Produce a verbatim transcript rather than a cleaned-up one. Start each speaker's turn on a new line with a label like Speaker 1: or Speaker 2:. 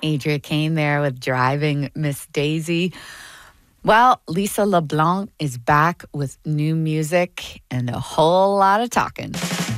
Speaker 1: Adria Kane there with Driving Miss Daisy. Well, Lisa LeBlanc is back with new music and a whole lot of talking.